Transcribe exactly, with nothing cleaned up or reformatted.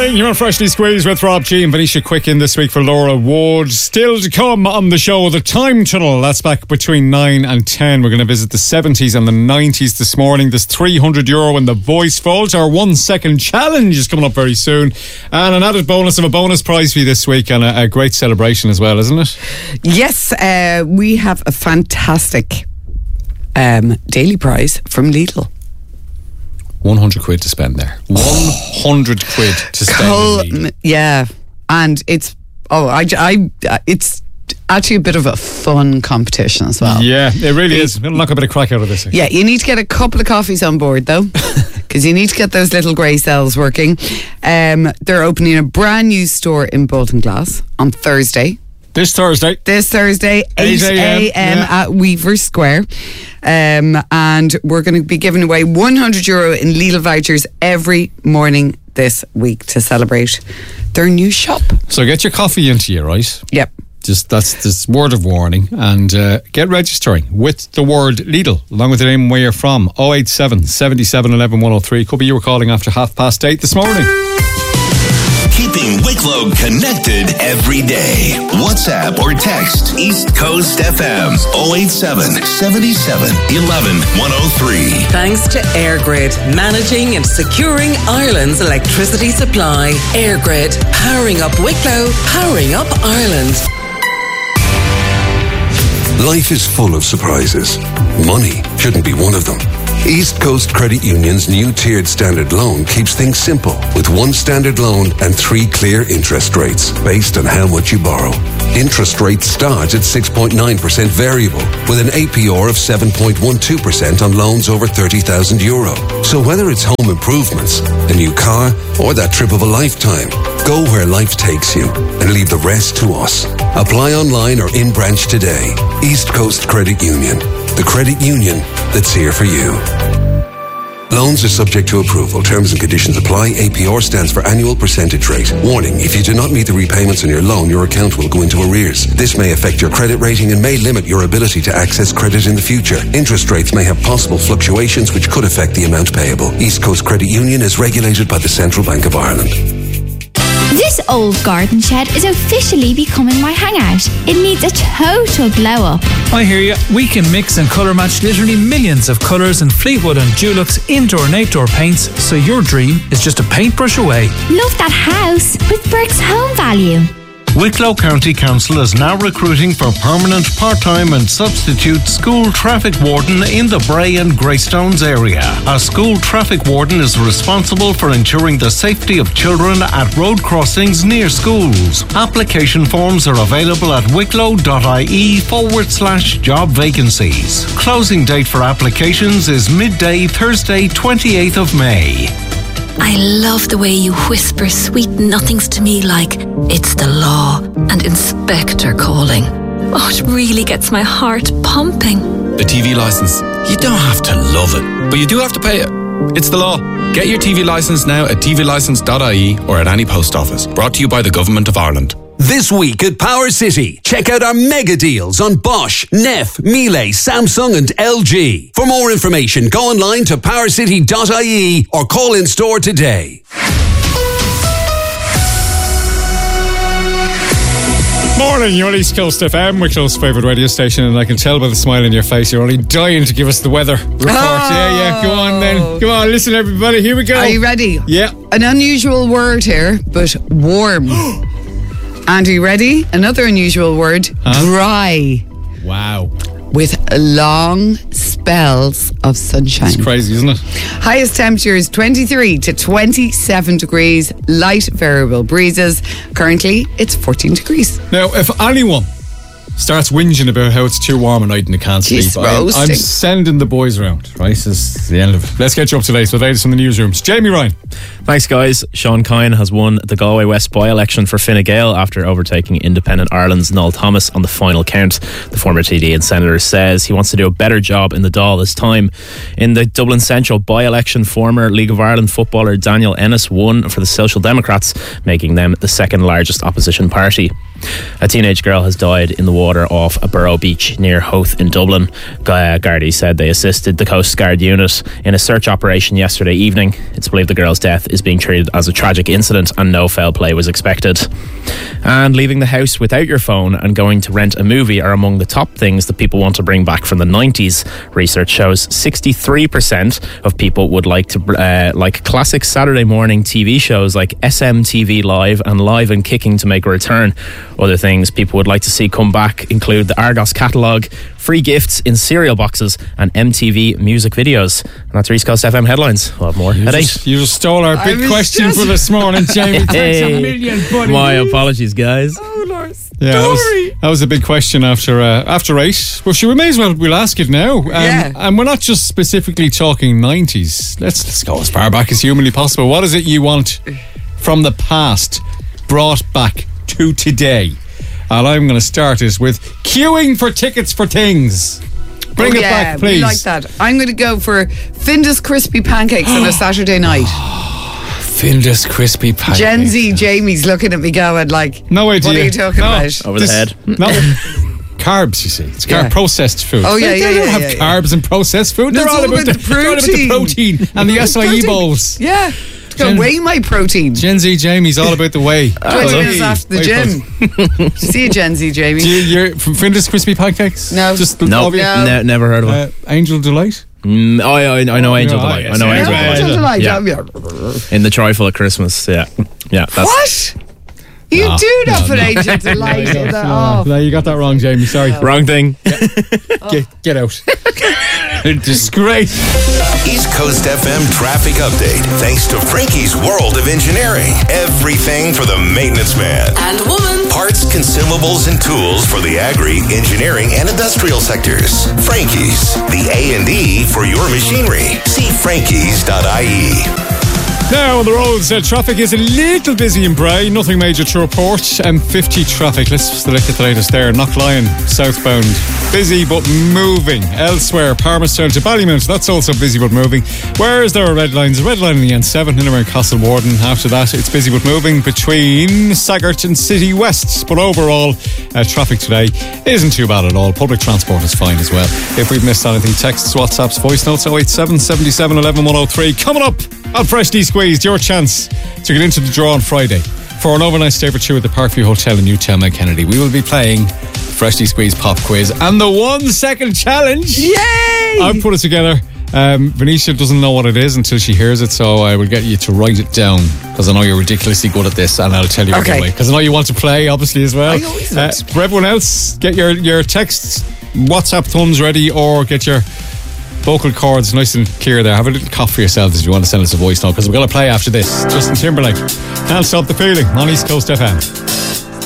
morning, you're on Freshly Squeezed with Rob G and Venetia Quick in this week for Laura Wood. Still to come on the show, the Time Tunnel. That's back between nine and ten. We're going to visit the seventies and the nineties this morning. There's three hundred euro in the voice vault. Our one second challenge is coming up very soon. And an added bonus of a bonus prize for you this week, and a, a great celebration as well, isn't it? Yes, uh, we have a fantastic um, daily prize from Lidl. one hundred quid to spend there. one hundred quid to spend. Cool. Yeah. And it's, oh, I, I, it's actually a bit of a fun competition as well. Yeah, it really it, is. We'll knock a bit of crack out of this. Actually. Yeah, you need to get a couple of coffees on board though, because you need to get those little grey cells working. Um, they're opening a brand new store in Bolton Glass on Thursday. This Thursday. This Thursday, eight a.m. Yeah. at Weaver Square. Um, and we're going to be giving away one hundred euro in Lidl vouchers every morning this week to celebrate their new shop. So get your coffee into you, right? Yep. Just that's this word of warning, and uh, get registering with the word Lidl along with the name and where you're from. oh eight seven, seven seven, eleven, one oh three. Could be you were calling after half past eight this morning. Keeping Wicklow connected every day. WhatsApp or text East Coast F M oh eight seven, seven seven, eleven, one oh three. Thanks to EirGrid, managing and securing Ireland's electricity supply. EirGrid, powering up Wicklow, powering up Ireland. Life is full of surprises. Money shouldn't be one of them. East Coast Credit Union's new tiered standard loan keeps things simple with one standard loan and three clear interest rates based on how much you borrow. Interest rates start at six point nine percent variable with an A P R of seven point one two percent on loans over thirty thousand euro. So whether it's home improvements, a new car, or that trip of a lifetime, go where life takes you and leave the rest to us. Apply online or in branch today. East Coast Credit Union, the credit union that's here for you. Loans are subject to approval. Terms and conditions apply. A P R stands for annual percentage rate. Warning, if you do not meet the repayments on your loan, your account will go into arrears. This may affect your credit rating and may limit your ability to access credit in the future. Interest rates may have possible fluctuations which could affect the amount payable. East Coast Credit Union is regulated by the Central Bank of Ireland. This old garden shed is officially becoming my hangout. It needs a total glow up. I hear you. We can mix and colour match literally millions of colours in Fleetwood and Dulux indoor and outdoor paints, so your dream is just a paintbrush away. Love that house with Brick's home value. Wicklow County Council is now recruiting for permanent, part-time and substitute school traffic warden in the Bray and Greystones area. A school traffic warden is responsible for ensuring the safety of children at road crossings near schools. Application forms are available at wicklow.ie forward slash job vacancies. Closing date for applications is midday Thursday, twenty-eighth of May. I love the way you whisper sweet nothings to me like it's the law and inspector calling. Oh, it really gets my heart pumping. The T V licence, you don't have to love it, but you do have to pay it. It's the law. Get your T V licence now at t v licence dot I E or at any post office. Brought to you by the Government of Ireland. This week at Power City, check out our mega deals on Bosch, Neff, Miele, Samsung and L G. For more information, go online to power city dot I E or call in store today. Morning, you're on East Coast F M, Wicklow's favourite radio station, and I can tell by the smile on your face you're only dying to give us the weather report. Oh. Yeah, yeah, go on then. Come on, listen everybody, here we go. Are you ready? Yeah. An unusual word here, but warm. Andrew, you ready? Another unusual word, huh? Dry. Wow. With long spells of sunshine. It's crazy, isn't it? Highest temperatures twenty-three to twenty-seven degrees, light variable breezes. Currently, it's fourteen degrees. Now, if anyone starts whinging about how it's too warm at night and they can't sleep, I'm, I'm sending the boys around, right? This is the end of it. Let's get you up to date with the latest from the newsrooms. Jamie Ryan. Thanks, guys. Sean Kine has won the Galway West by-election for Fine Gael after overtaking Independent Ireland's Noel Thomas on the final count. The former T D and Senator says he wants to do a better job in the Dáil this time. In the Dublin Central by-election, former League of Ireland footballer Daniel Ennis won for the Social Democrats, making them the second largest opposition party. A teenage girl has died in the water off a Burrow Beach near Howth in Dublin. Uh, Gardaí said they assisted the Coast Guard unit in a search operation yesterday evening. It's believed the girl's death is being treated as a tragic incident and no foul play was expected. And leaving the house without your phone and going to rent a movie are among the top things that people want to bring back from the nineties. Research shows sixty-three percent of people would like to uh, like classic Saturday morning T V shows like S M T V Live and Live and Kicking to make a return. Other things people would like to see come back include the Argos catalogue, free gifts in cereal boxes, and M T V music videos. And that's East Coast F M headlines. We'll have more you at just, eight. You just stole our big question just... for this morning, Jamie. Thanks a million, buddy. My apologies, guys. Oh, Lord. Yeah, that was, that was a big question after uh, after eight. Well, sure, we may as well we'll ask it now. Um, yeah. And we're not just specifically talking nineties. Let's let's go as far back as humanly possible. What is it you want from the past brought back to today? And I'm going to start it with queuing for tickets for things. Bring oh, it yeah, back, please. We like that. I'm going to go for Findus crispy pancakes on a Saturday night. Findus crispy pancakes. Gen Z Jamie's looking at me going like, no idea. What are you talking no. about? Over this, the head. No. Carbs, you see. It's yeah. carb processed food. Oh, yeah, they, yeah, they don't yeah, have yeah, yeah. carbs and processed food. They're That's all, all about, about the, the protein. all about the protein and the acai bowls. Yeah. Go weigh my protein. Gen Z Jamie's all about the weigh. twenty minutes after the gym. See you, Gen Z Jamie. Do you, you're from Findus crispy pancakes? No. Just no. no. Ne- never heard of it. Uh, Angel Delight? Mm, oh, I, I know Angel oh, Delight. Yes, I know yeah, Angel yeah, Delight. Angel Delight. Yeah. In the trifle at Christmas. Yeah. Yeah. That's what? You no, do not no, put no. Angel Delight in that. No, Oh. no, you got that wrong, Jamie. Sorry. no. Wrong thing. Yeah. Get, get out. Disgrace. East Coast F M traffic update. Thanks to Frankie's World of Engineering. Everything for the maintenance man. And woman. Parts, consumables, and tools for the agri, engineering, and industrial sectors. Frankie's, the A and E for your machinery. See frankies dot I E. Now on the roads, uh, traffic is a little busy in Bray. Nothing major to report. M fifty traffic. Let's look at the latest there. Knocklion, southbound. Busy but moving. Elsewhere, Palmerstown to Ballymount. That's also busy but moving. Where is there a red line? There's a red line in the N seven in around Castle Warden. After that, it's busy but moving between Saggart and City West. But overall, uh, traffic today isn't too bad at all. Public transport is fine as well. If we've missed anything, texts, WhatsApps, voice notes oh eight seven, seven seven, one one, one oh three. Coming up on Freshly Squeezed, your chance to get into the draw on Friday for an overnight stay for two at the Parkview Hotel in Newtown, Mount Kennedy. We will be playing Freshly Squeezed Pop Quiz and the one second challenge. Yay! I've put it together. Um, Venetia doesn't know what it is until she hears it, so I will get you to write it down because I know you're ridiculously good at this, and I'll tell you okay. right away because I know you want to play, obviously, as well. I always uh, for everyone else, get your, your texts, WhatsApp thumbs ready, or get your vocal cords nice and clear there. Have a little cough for yourselves if you want to send us a voice note because we're going to play after this. Justin Timberlake, Can't Stop the Feeling on East Coast F M.